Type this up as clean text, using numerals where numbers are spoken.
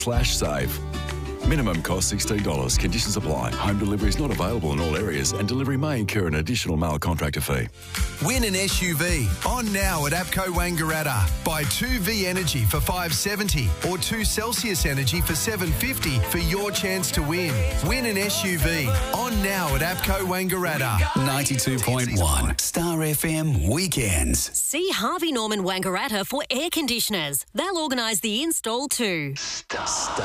Save. Minimum cost $16. Conditions apply. Home delivery is not available in all areas and delivery may incur an additional mail contractor fee. Win an SUV on now at APCO Wangaratta. Buy 2V Energy for $570 or 2 Celsius Energy for $750 for your chance to win. Win an SUV on now at APCO Wangaratta. 92.1 Star FM Weekends. See Harvey Norman Wangaratta for air conditioners. They'll organise the install too.